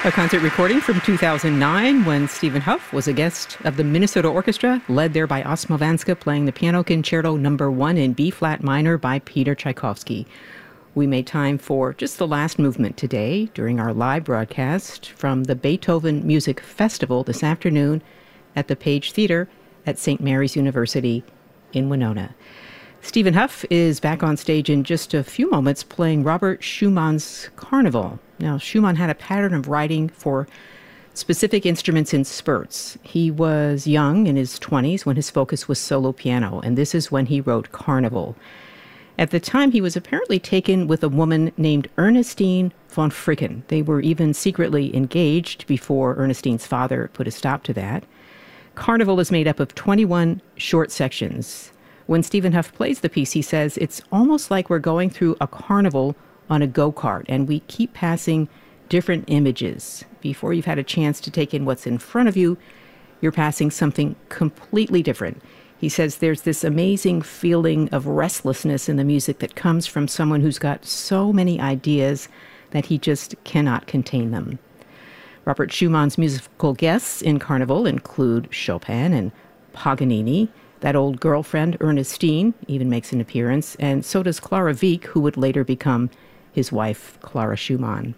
A concert recording from 2009 when Stephen Hough was a guest of the Minnesota Orchestra, led there by Osmo Vanska, playing the Piano Concerto No. 1 in B-flat minor by Peter Tchaikovsky. We made time for just the last movement today during our live broadcast from the Beethoven Music Festival this afternoon at the Page Theater at St. Mary's University in Winona. Stephen Hough is back on stage in just a few moments playing Robert Schumann's Carnival. Now, Schumann had a pattern of writing for specific instruments in spurts. He was young, in his 20s, when his focus was solo piano, and this is when he wrote Carnival. At the time, he was apparently taken with a woman named Ernestine von Fricken. They were even secretly engaged before Ernestine's father put a stop to that. Carnival is made up of 21 short sections. When Stephen Hough plays the piece, he says, it's almost like we're going through a carnival on a go-kart, and we keep passing different images. Before you've had a chance to take in what's in front of you, you're passing something completely different. He says there's this amazing feeling of restlessness in the music that comes from someone who's got so many ideas that he just cannot contain them. Robert Schumann's musical guests in Carnival include Chopin and Paganini. That old girlfriend, Ernestine, even makes an appearance, and so does Clara Wieck, who would later become his wife, Clara Schumann.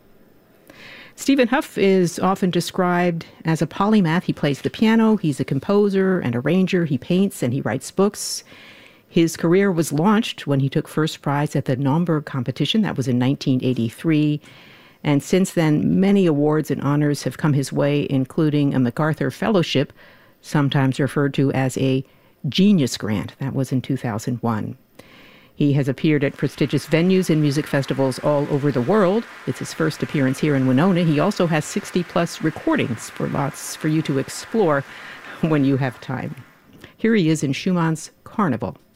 Stephen Hough is often described as a polymath. He plays the piano, he's a composer and arranger, he paints and he writes books. His career was launched when he took first prize at the Naumburg competition. That was in 1983. And since then, many awards and honors have come his way, including a MacArthur Fellowship, sometimes referred to as a Genius Grant. That was in 2001. He has appeared at prestigious venues and music festivals all over the world. It's his first appearance here in Winona. He also has 60-plus recordings for you to explore when you have time. Here he is in Schumann's Carnival.